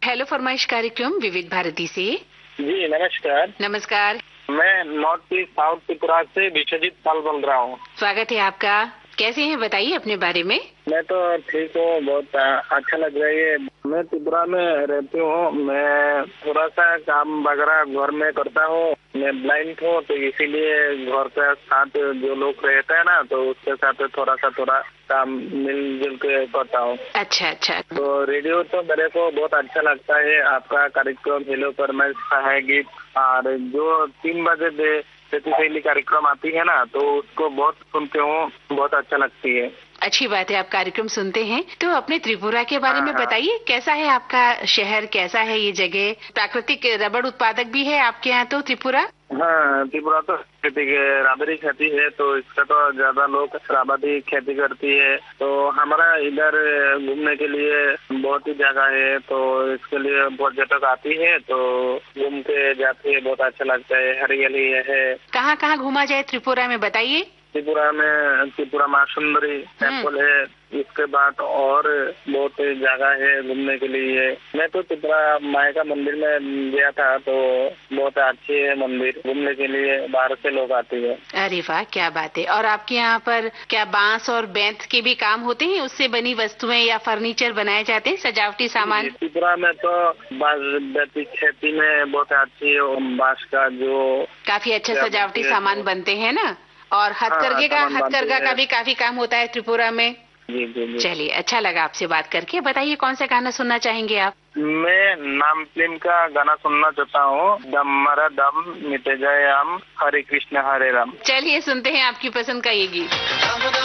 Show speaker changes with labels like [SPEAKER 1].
[SPEAKER 1] Hello फरमाइश कार्यक्रम विविध भारती से।
[SPEAKER 2] जी नमस्कार।
[SPEAKER 1] नमस्कार।
[SPEAKER 2] मैं नॉर्थ ईस्ट साउथ त्रिपुरा से विश्वजीत पाल बोल रहा हूँ।
[SPEAKER 1] स्वागत है आपका। कैसे हैं बताइए अपने बारे में।
[SPEAKER 2] मैं तो ठीक हूँ, बहुत अच्छा लग रहा है। मैं त्रिपुरा में रहती हूँ। मैं थोड़ा सा काम वगैरह घर में करता हूँ। मैं ब्लाइंड हूँ, तो इसीलिए घर के साथ जो लोग रहते हैं ना, तो उसके साथ थोड़ा काम मिलजुल के करता हूँ।
[SPEAKER 1] अच्छा।
[SPEAKER 2] तो रेडियो तो मेरे को बहुत अच्छा लगता है। आपका कार्यक्रम हेलो फरमाइश है गीत, और जो 3 बजे शैली कार्यक्रम आती है ना, तो उसको बहुत सुनते हूँ, बहुत अच्छा लगती है।
[SPEAKER 1] अच्छी बात है, आप कार्यक्रम सुनते हैं। तो अपने त्रिपुरा के बारे में बताइए, कैसा है आपका शहर, कैसा है ये जगह? प्राकृतिक रबड़ उत्पादक भी है आपके यहाँ तो त्रिपुरा?
[SPEAKER 2] हाँ, त्रिपुरा तो रबड़ी खेती है, तो इसका तो ज्यादा लोग रबड़ी खेती करती है। तो हमारा इधर घूमने के लिए बहुत ही जगह है, तो इसके लिए पर्यटक आती है, तो घूम के जाती है, बहुत अच्छा लगता है। हरियाली है।
[SPEAKER 1] कहाँ घूमा जाए त्रिपुरा में बताइए।
[SPEAKER 2] त्रिपुरा में त्रिपुरा माँ सुंदरी टेम्पल है। इसके बाद और बहुत जगह है घूमने के लिए। मैं तो त्रिपुरा माँ का मंदिर में गया था, तो बहुत अच्छी है मंदिर, घूमने के लिए बाहर से लोग आते हैं।
[SPEAKER 1] अरे वाह, क्या बात है। और आपके यहाँ पर क्या बांस और बेंत के भी काम होते हैं? उससे बनी वस्तुएं या फर्नीचर बनाए जाते हैं, सजावटी सामान?
[SPEAKER 2] त्रिपुरा में तो बांस खेती में बहुत अच्छी है। बांस का जो
[SPEAKER 1] काफी अच्छा सजावटी सामान बनते हैं ना। और हथकरघा का भी काफी काम होता है त्रिपुरा में।
[SPEAKER 2] जी।
[SPEAKER 1] चलिए, अच्छा लगा आपसे बात करके। बताइए कौन सा गाना सुनना चाहेंगे आप?
[SPEAKER 2] मैं नाम फिल्म का गाना सुनना चाहता हूँ। दम मरा दम मिटे जाए हम, हरे कृष्ण हरे राम।
[SPEAKER 1] चलिए सुनते हैं आपकी पसंद का ये गीत।